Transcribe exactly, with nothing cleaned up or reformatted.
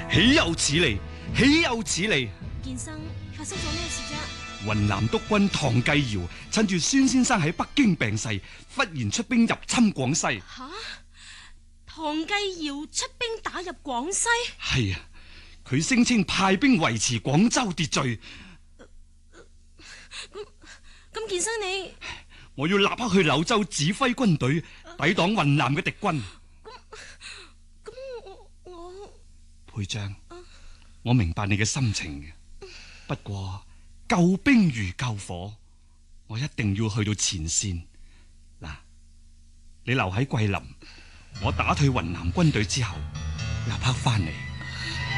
豈有此理！豈有此理！ 劍生，發生咗咩事啫？ 雲南督軍唐繼堯趁住孫先生喺北京病逝，忽然出兵入侵廣西。 吓！唐繼堯出兵打入廣西？ 係啊，佢聲稱派兵維持廣州秩序。 咁咁，劍生你， 我要立刻去柳州指揮軍隊，抵擋雲南嘅敵軍。 咁咁，我我佩章，我明白你嘅心情嘅，不過救兵如救火，我一定要去到前線。嗱，你留喺桂林，我打退雲南軍隊之後，立刻翻嚟。